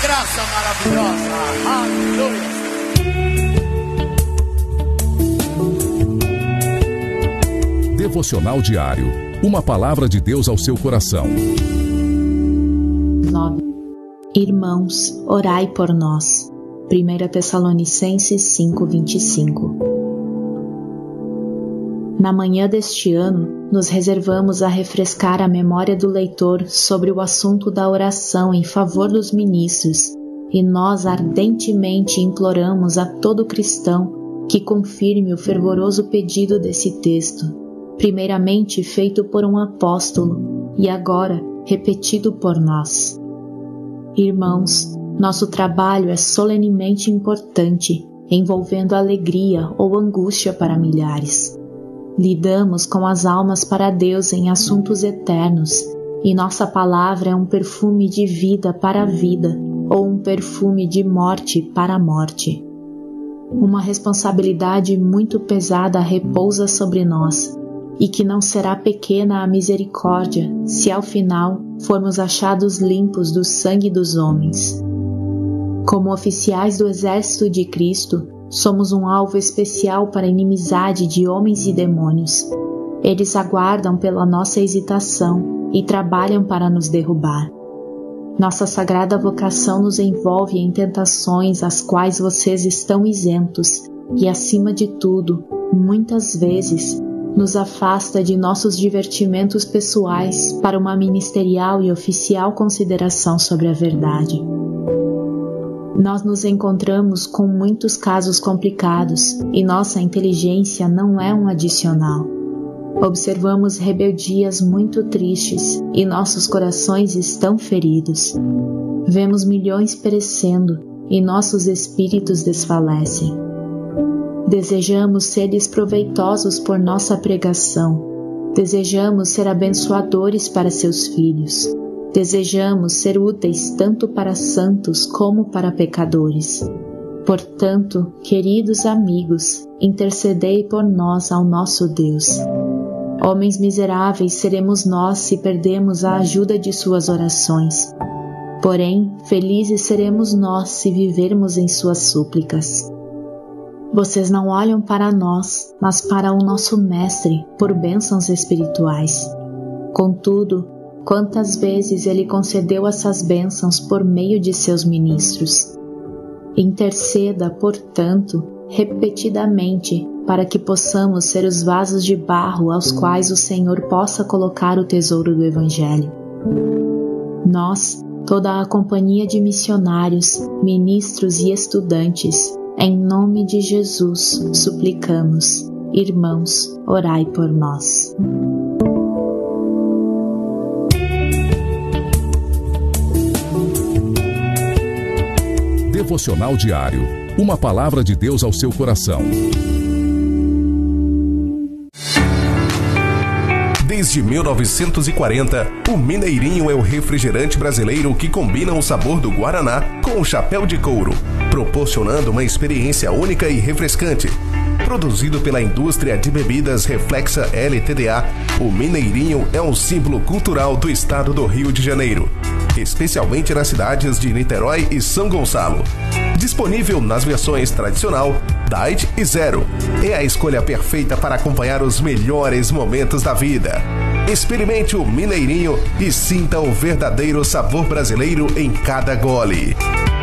graça maravilhosa. Aleluia. Devocional diário. Uma palavra de Deus ao seu coração. 9. Irmãos, orai por nós. 1 Tessalonicenses 5:25. Na manhã deste ano, nos reservamos a refrescar a memória do leitor sobre o assunto da oração em favor dos ministros, e nós ardentemente imploramos a todo cristão que confirme o fervoroso pedido desse texto, primeiramente feito por um apóstolo e agora repetido por nós. Irmãos, nosso trabalho é solenemente importante, envolvendo alegria ou angústia para milhares. Lidamos com as almas para Deus em assuntos eternos, e nossa palavra é um perfume de vida para a vida, ou um perfume de morte para a morte. Uma responsabilidade muito pesada repousa sobre nós, e que não será pequena a misericórdia, se ao final formos achados limpos do sangue dos homens. Como oficiais do exército de Cristo, somos um alvo especial para a inimizade de homens e demônios. Eles aguardam pela nossa hesitação e trabalham para nos derrubar. Nossa sagrada vocação nos envolve em tentações às quais vocês estão isentos e, acima de tudo, muitas vezes, nos afasta de nossos divertimentos pessoais para uma ministerial e oficial consideração sobre a verdade. Nós nos encontramos com muitos casos complicados e nossa inteligência não é um adicional. Observamos rebeldias muito tristes e nossos corações estão feridos. Vemos milhões perecendo e nossos espíritos desfalecem. Desejamos ser-lhes proveitosos por nossa pregação. Desejamos ser abençoadores para seus filhos. Desejamos ser úteis tanto para santos como para pecadores. Portanto, queridos amigos, intercedei por nós ao nosso Deus. Homens miseráveis seremos nós se perdemos a ajuda de suas orações. Porém, felizes seremos nós se vivermos em suas súplicas. Vocês não olham para nós, mas para o nosso Mestre, por bênçãos espirituais. Contudo, quantas vezes Ele concedeu essas bênçãos por meio de seus ministros. Interceda, portanto, repetidamente, para que possamos ser os vasos de barro aos quais o Senhor possa colocar o tesouro do Evangelho. Nós, toda a companhia de missionários, ministros e estudantes, em nome de Jesus, suplicamos, irmãos, orai por nós. Devocional diário. Uma palavra de Deus ao seu coração. Desde 1940, o Mineirinho é o refrigerante brasileiro que combina o sabor do Guaraná com o chapéu de couro, proporcionando uma experiência única e refrescante. Produzido pela indústria de bebidas Reflexa LTDA, o Mineirinho é um símbolo cultural do estado do Rio de Janeiro, especialmente nas cidades de Niterói e São Gonçalo. Disponível nas versões tradicional, Diet e Zero. É a escolha perfeita para acompanhar os melhores momentos da vida. Experimente o Mineirinho e sinta o verdadeiro sabor brasileiro em cada gole.